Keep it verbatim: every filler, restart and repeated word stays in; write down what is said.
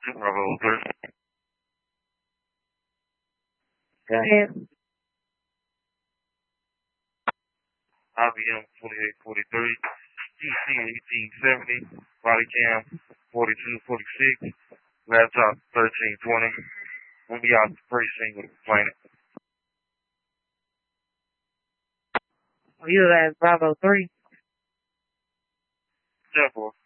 Bravo three. Go ahead. I B M twenty-eight forty-three, Q C eighteen seventy, body cam forty-two forty-six, laptop thirteen twenty. We'll be out the precinct with a complaint. You at Bravo three? Temple.